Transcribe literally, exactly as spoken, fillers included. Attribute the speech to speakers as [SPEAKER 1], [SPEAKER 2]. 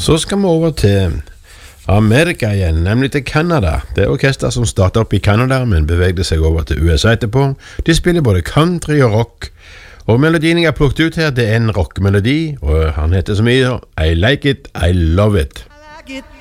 [SPEAKER 1] Så skal vi over til Amerika igjen, nemlig til Canada. Det er orkester som startet opp i Canada, men bevegde seg over til U S A etterpå. De spiller både country og rock, og melodien jeg har plukket ut her, det er en rockmelodi, og han heter så mye I Like It, I Love It.